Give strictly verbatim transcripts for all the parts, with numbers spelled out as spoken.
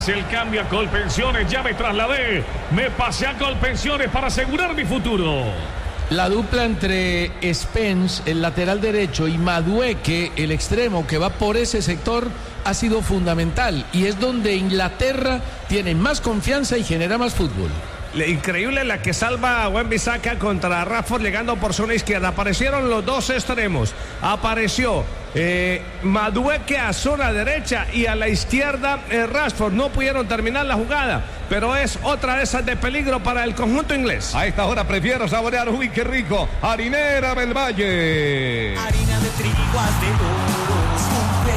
El cambio a Colpensiones, ya me trasladé, me pasé a Colpensiones para asegurar mi futuro. La dupla entre Spence, el lateral derecho, y Madueke, el extremo que va por ese sector, ha sido fundamental y es donde Inglaterra tiene más confianza y genera más fútbol. Increíble la que salva a Wan-Bissaka contra Rashford llegando por zona izquierda. Aparecieron los dos extremos. Apareció eh, Madueke a zona derecha y a la izquierda eh, Rashford. No pudieron terminar la jugada, pero es otra de esas de peligro para el conjunto inglés. A esta hora prefiero saborear, uy, qué rico, Harinera del Valle. Harina de trigo haz de oros, cumple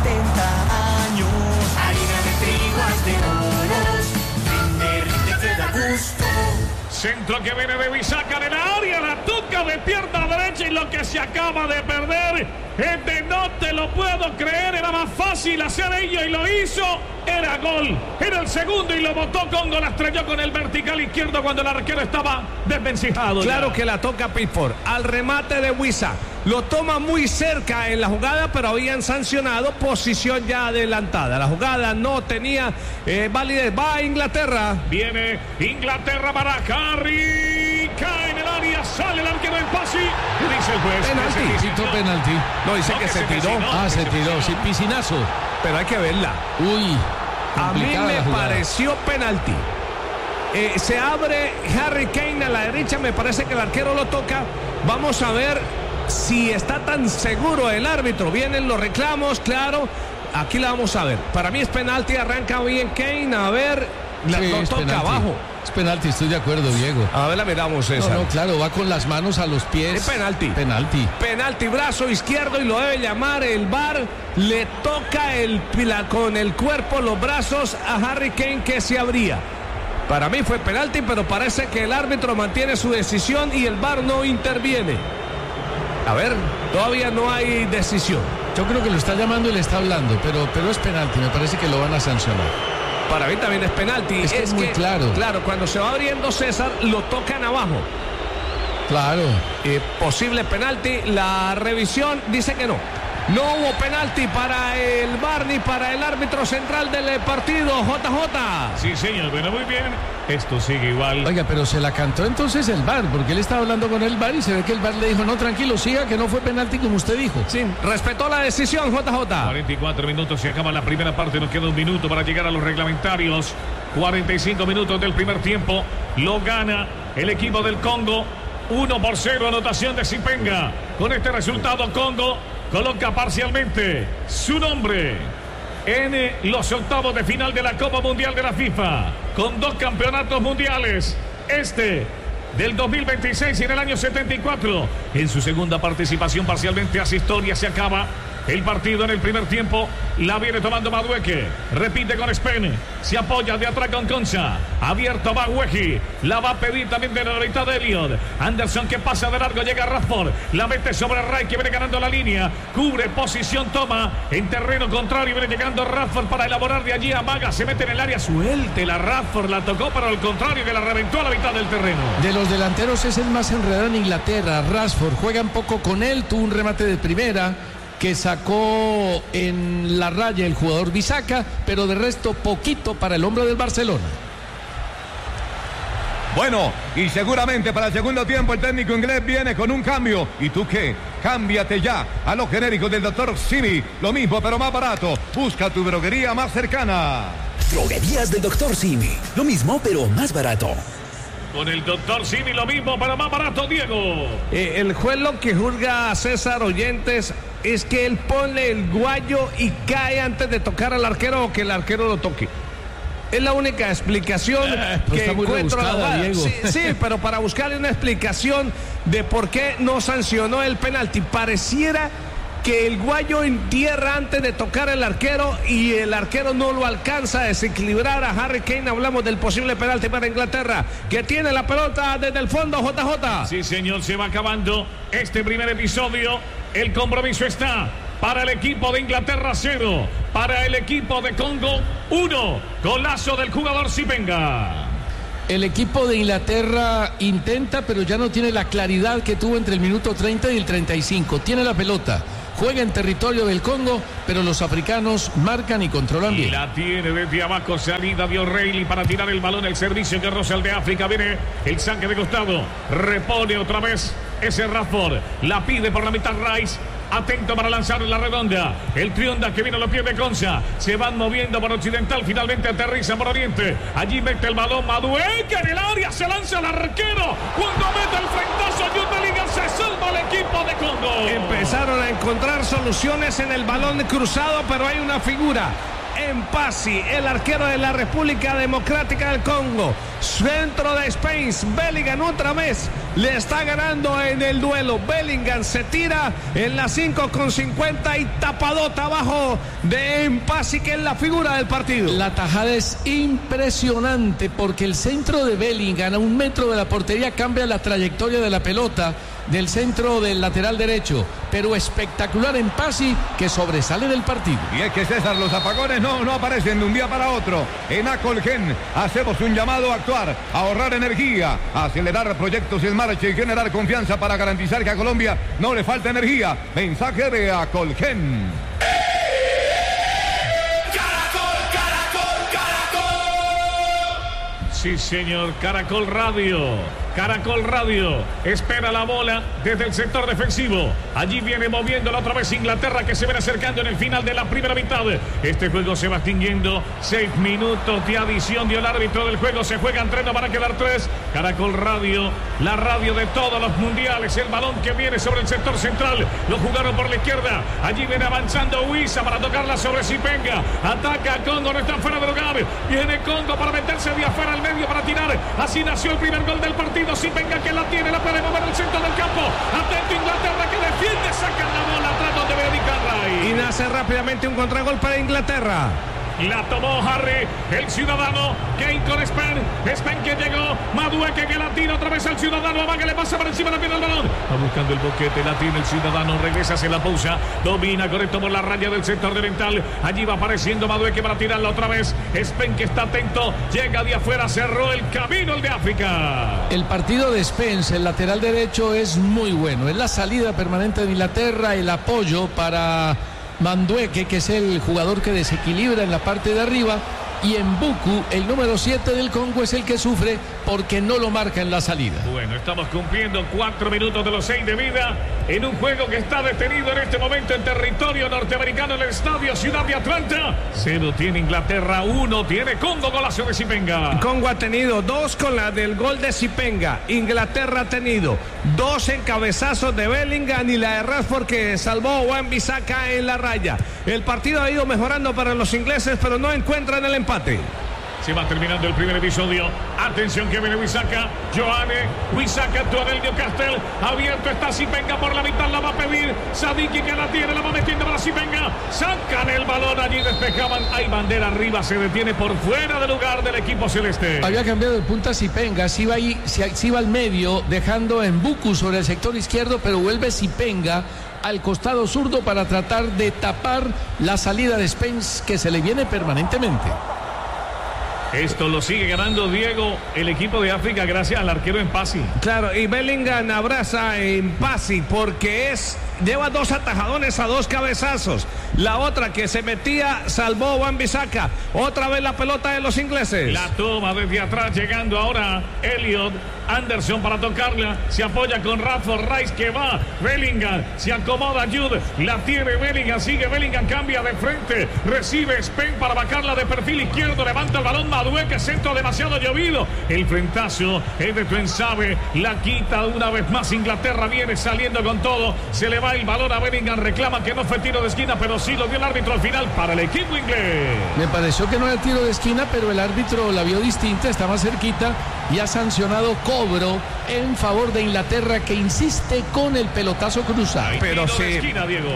setenta años. Harina de trigo haz de oros, rinde, rinde, te da gusto. Centro que viene de Bissaka en la área, la toca de pierna derecha y lo que se acaba de perder es de no te lo puedo creer, era más fácil hacer ello y lo hizo, era gol, era el segundo y lo botó Congo, la estrelló con el vertical izquierdo cuando el arquero estaba desvencijado. Claro ya. que la toca Pickford, al remate de Wissa, lo toma muy cerca en la jugada, pero habían sancionado posición ya adelantada, la jugada no tenía eh, validez, va a Inglaterra. Viene Inglaterra para Harry, cae en el área, sale el arquero del pase, dice el juez. Penalti. Quitó penalti. No, dice No, que, que se se tiró, piscinó. Ah, se se tiró, piscinó. sí, piscinazo. pero hay que verla. Uy, A mí complicada me la jugada. pareció penalti. Eh, se abre Harry Kane a la derecha, me parece que el arquero lo toca. Vamos a ver si está tan seguro el árbitro. Vienen los reclamos, claro. Aquí la vamos a ver. Para mí es penalti, arranca bien Kane. A ver, la Sí, lo es toca penalti. abajo. Es penalti, estoy de acuerdo, Diego. A ver, la miramos No, esa. no, claro, va con las manos a los pies. Es penalti. Penalti. Penalti, brazo izquierdo y lo debe llamar el V A R. Le toca el, la, con el cuerpo, los brazos a Harry Kane que se abría. Para mí fue penalti, pero parece que el árbitro mantiene su decisión y el V A R no interviene. A ver, todavía no hay decisión. Yo creo que lo está llamando y le está hablando, pero, pero es penalti, me parece que lo van a sancionar. Para mí también es penalti. Es que es muy claro. Claro, cuando se va abriendo César, lo tocan abajo. Claro. Eh, posible penalti. La revisión dice que no. No hubo penalti para el V A R ni para el árbitro central del partido, J J. Sí, señor, bueno, muy bien. Esto sigue igual. Oiga, pero se la cantó entonces el V A R, porque él estaba hablando con el V A R y se ve que el V A R le dijo, no, tranquilo, siga, que no fue penalti como usted dijo. Sí, respetó la decisión, J J. cuarenta y cuatro minutos, se acaba la primera parte, nos queda un minuto para llegar a los reglamentarios. cuarenta y cinco minutos del primer tiempo, lo gana el equipo del Congo. uno por cero, anotación de Zipenga. Con este resultado, Congo coloca parcialmente su nombre en los octavos de final de la Copa Mundial de la FIFA, con dos campeonatos mundiales, este del dos mil veintiséis y en el año setenta y cuatro. En su segunda participación parcialmente hace historia, se acaba el partido en el primer tiempo, la viene tomando Madueke, repite con Spence, se apoya de atrás con Concha, abierto va Wehi, la va a pedir también de la mitad de Elliot, Anderson que pasa de largo, llega Rashford, la mete sobre Ray que viene ganando la línea, cubre posición, toma en terreno contrario, viene llegando Rashford para elaborar de allí, amaga, se mete en el área, suelte la Rashford, la tocó para el contrario que la reventó a la mitad del terreno. De los delanteros es el más enredado en Inglaterra, Rashford, juega un poco con él, tuvo un remate de primera que sacó en la raya el jugador Bissaka, pero de resto poquito para el hombre del Barcelona. Bueno, y seguramente para el segundo tiempo el técnico inglés viene con un cambio. ¿Y tú qué? Cámbiate ya a los genéricos del doctor Simi. Lo mismo pero más barato. Busca tu droguería más cercana. Droguerías del doctor Simi. Lo mismo, pero más barato. Con el doctor Simi lo mismo, para más barato, Diego. Eh, el juez lo que juzga a César Oyentes es que él pone el guayo y cae antes de tocar al arquero o que el arquero lo toque. Es la única explicación Eh, pues que está muy encuentro. rebuscada, Diego. Sí, sí, pero para buscarle una explicación de por qué no sancionó el penalti. Pareciera que el guayo entierra antes de tocar al arquero y el arquero no lo alcanza a desequilibrar a Harry Kane. Hablamos del posible penalti para Inglaterra, que tiene la pelota desde el fondo, J J. Sí, señor, se va acabando este primer episodio. El compromiso está para el equipo de Inglaterra, cero. Para el equipo de Congo, uno. Golazo del jugador Zipenga. El equipo de Inglaterra intenta, pero ya no tiene la claridad que tuvo entre el minuto treinta y el treinta y cinco. Tiene la pelota, juega en territorio del Congo, pero los africanos marcan y controlan bien. Y la tiene desde abajo, salida de O'Reilly para tirar el balón, el servicio que roza el de África. Viene el saque de costado, repone otra vez ese Radford, la pide por la mitad Rice. Atento para lanzar en la redonda. El Trionda que viene a los pies de Conza. Se van moviendo por occidental. Finalmente aterriza por oriente. Allí mete el balón Madueke en el área. Se lanza el arquero. Cuando mete el frentazo, Jude Bellingham, se salva el equipo de Congo. Empezaron a encontrar soluciones en el balón cruzado, pero hay una figura. Mpassi, el arquero de la República Democrática del Congo. Centro de Spence. Bellingham otra vez le está ganando en el duelo. Bellingham se tira en la cinco con cincuenta y tapadota abajo de Mpassi, que es la figura del partido. La tajada es impresionante porque el centro de Bellingham a un metro de la portería cambia la trayectoria de la pelota del centro del lateral derecho, pero espectacular Mpassi, que sobresale del partido. Y es que, César, los apagones no, no aparecen de un día para otro. En Acolgen hacemos un llamado a actuar, a ahorrar energía, a acelerar proyectos en marcha y generar confianza para garantizar que a Colombia no le falta energía. Mensaje de Acolgen. Sí, señor, Caracol Radio. Caracol Radio espera la bola desde el sector defensivo. Allí viene moviéndola otra vez Inglaterra, que se viene acercando en el final de la primera mitad. Este juego se va extinguiendo. Seis minutos de adición dio el árbitro del juego. Se juegan tres, no van a quedar tres. Caracol Radio, la radio de todos los mundiales. El balón que viene sobre el sector central. Lo jugaron por la izquierda. Allí viene avanzando Huiza para tocarla sobre Zipenga. Ataca Congo, no está fuera de lugar. Viene Congo para meterse de afuera al medio para tirar. Así nació el primer gol del partido. Zipenga que la tiene, la puede mover al centro del campo. Atento Inglaterra que defiende, sacan la bola atrás donde Verónica Ray. Y nace rápidamente un contragolpe de Inglaterra. La tomó Harry, el ciudadano. Kane con Spen. Spen que llegó. Madueke que la tira otra vez al ciudadano. Amaga, le pasa por encima de la pierna del balón. Va buscando el boquete, la tiene el ciudadano. Regresa hacia la pausa. Domina correcto por la raya del sector oriental. Allí va apareciendo Madueke para tirarla otra vez. Spen que está atento. Llega de afuera, cerró el camino el de África. El partido de Spence, el lateral derecho, es muy bueno. Es la salida permanente de Inglaterra, el apoyo para Madueke, que es el jugador que desequilibra en la parte de arriba, y Mbuku, el número siete del Congo, es el que sufre porque no lo marca en la salida. Bueno, estamos cumpliendo cuatro minutos de los seis de vida en un juego que está detenido en este momento en territorio norteamericano, en el estadio Ciudad de Atlanta. Cero tiene Inglaterra, uno tiene Congo, golazo de Zipenga. Congo ha tenido dos con la del gol de Zipenga. Inglaterra ha tenido dos en cabezazos de Bellingham y la de Rashford que salvó a Wan-Bissaka en la raya. El partido ha ido mejorando para los ingleses, pero no encuentran el empate. Se va terminando el primer episodio. Atención que viene Wisaka. Joane. Wisaka, Tuanel Newcastle. Abierto está Zipenga por la mitad. La va a pedir Sadiki, que la tiene. La va metiendo para Zipenga. Sacan el balón. Allí despejaban. Hay bandera arriba. Se detiene por fuera de lugar del equipo celeste. Había cambiado de punta Zipenga. Se iba, ahí, se, se iba al medio, dejando en Mbuku sobre el sector izquierdo, pero vuelve Zipenga al costado zurdo para tratar de tapar la salida de Spence, que se le viene permanentemente. Esto lo sigue ganando, Diego, el equipo de África, gracias al arquero Mpassi. Claro, y Bellingham abraza a Mpassi porque es lleva dos atajadones a dos cabezazos. La otra que se metía salvó Wan-Bissaka. Otra vez la pelota de los ingleses. La toma desde atrás, llegando ahora Elliot. Anderson para tocarla, se apoya con Radford, Rice que va, Bellingham, se acomoda Jude, la tiene Bellingham, sigue Bellingham, cambia de frente, recibe Spen para bajarla de perfil izquierdo, levanta el balón Madueke, centro demasiado llovido, el frentazo es de Tuanzebe, la quita una vez más Inglaterra, viene saliendo con todo, se le va el balón a Bellingham, reclama que no fue tiro de esquina, pero sí lo dio el árbitro al final para el equipo inglés. Me pareció que no era tiro de esquina, pero el árbitro la vio distinta, está más cerquita y ha sancionado cobro en favor de Inglaterra, que insiste con el pelotazo cruzado. Pero sí, de esquina, Diego.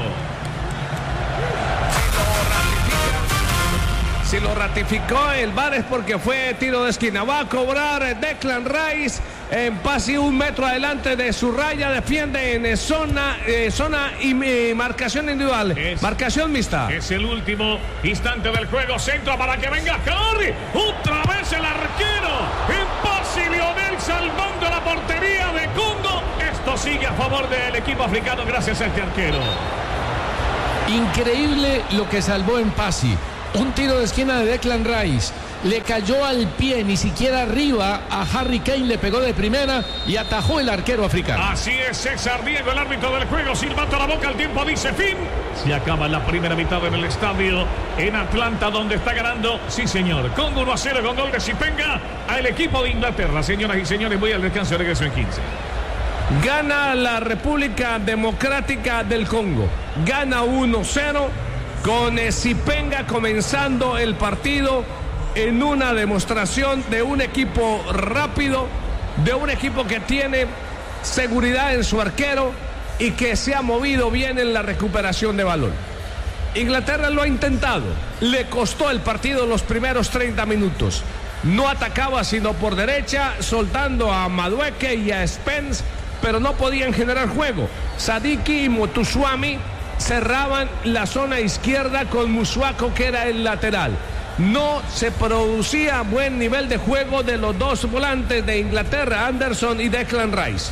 Si lo ratificó el V A R es porque fue tiro de esquina. Va a cobrar Declan Rice en pase un metro adelante de su raya. Defiende en zona, eh, zona y eh, marcación individual. Es, marcación mixta. Es el último instante del juego. Centro para que venga Harry. Otra vez el arquero. En pase Lionel salvando la portería de Congo. Esto sigue a favor del equipo africano gracias a este arquero. Increíble lo que salvó en Pasi. Un tiro de esquina de Declan Rice. Le cayó al pie, ni siquiera arriba a Harry Kane, le pegó de primera y atajó el arquero africano. Así es, César Diego, el árbitro del juego, silbato a la boca, el tiempo dice fin. Se acaba la primera mitad en el estadio en Atlanta, donde está ganando, sí señor, con uno a cero con gol de Zipenga al equipo de Inglaterra. Señoras y señores, voy al descanso, regreso en quince. Gana la República Democrática del Congo, gana uno cero con Zipenga comenzando el partido en una demostración de un equipo rápido, de un equipo que tiene seguridad en su arquero y que se ha movido bien en la recuperación de balón. Inglaterra lo ha intentado, le costó el partido los primeros treinta minutos. No atacaba sino por derecha, soltando a Madueke y a Spence, pero no podían generar juego. Sadiki y Motuswami cerraban la zona izquierda con Musuako, que era el lateral. No se producía buen nivel de juego de los dos volantes de Inglaterra, Anderson y Declan Rice.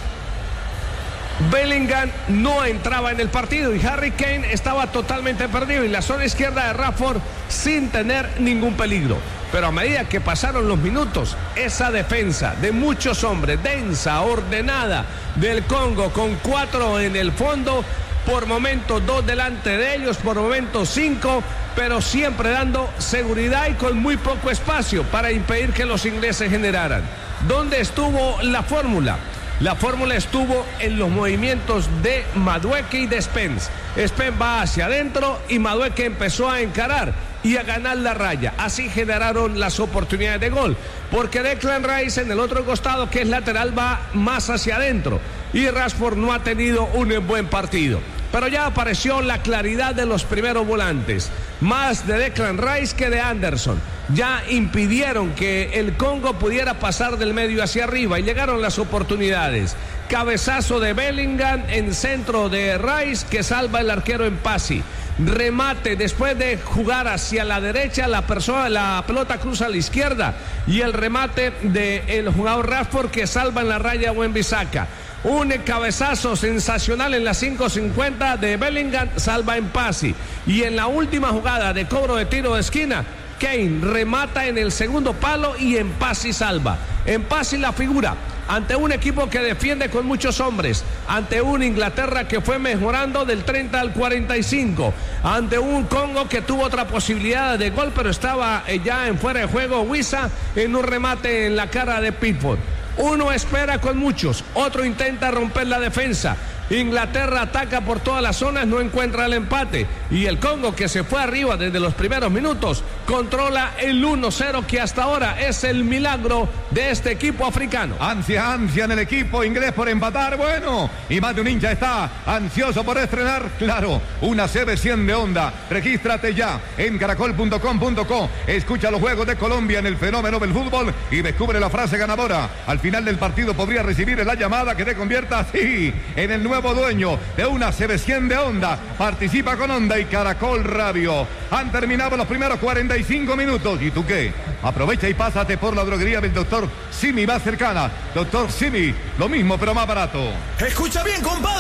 Bellingham no entraba en el partido y Harry Kane estaba totalmente perdido, y la zona izquierda de Rashford sin tener ningún peligro. Pero a medida que pasaron los minutos, esa defensa de muchos hombres, densa, ordenada, del Congo, con cuatro en el fondo, por momentos dos delante de ellos, por momentos cinco, pero siempre dando seguridad y con muy poco espacio para impedir que los ingleses generaran. ¿Dónde estuvo la fórmula? La fórmula estuvo en los movimientos de Madueke y de Spence. Spence va hacia adentro y Madueke empezó a encarar y a ganar la raya. Así generaron las oportunidades de gol, porque Declan Rice en el otro costado, que es lateral, va más hacia adentro y Rashford no ha tenido un buen partido. Pero ya apareció la claridad de los primeros volantes, más de Declan Rice que de Anderson. Ya impidieron que el Congo pudiera pasar del medio hacia arriba y llegaron las oportunidades. Cabezazo de Bellingham en centro de Rice, que salva el arquero en Pasi. Remate después de jugar hacia la derecha, la persona, la pelota cruza a la izquierda y el remate del jugador Rashford, que salva en la raya Wan-Bissaka. Un cabezazo sensacional en la cinco cincuenta de Bellingham, salva en Pasi. Y en la última jugada de cobro de tiro de esquina, Kane remata en el segundo palo y en Pasi salva. En Pasi la figura ante un equipo que defiende con muchos hombres, ante una Inglaterra que fue mejorando del treinta al cuarenta y cinco, ante un Congo que tuvo otra posibilidad de gol, pero estaba ya en fuera de juego Wissa en un remate en la cara de Pickford. Uno espera con muchos, otro intenta romper la defensa. Inglaterra ataca por todas las zonas, no encuentra el empate. Y el Congo, que se fue arriba desde los primeros minutos, controla el uno cero, que hasta ahora es el milagro de este equipo africano. Ansia, ansia en el equipo inglés por empatar. Bueno, y más de un hincha está ansioso por estrenar, claro, una C B cien de Honda. Regístrate ya en caracol punto com punto co. Escucha los juegos de Colombia en el fenómeno del fútbol y descubre la frase ganadora. Al final del partido podría recibir la llamada que te convierta así en el nuevo dueño de una C B cien de Honda. Participa con Honda y Caracol Radio. Han terminado los primeros cuarenta y cinco minutos. ¿Y tú qué? Aprovecha y pásate por la droguería del doctor Simi más cercana. Doctor Simi, lo mismo pero más barato. Escucha bien, compadre.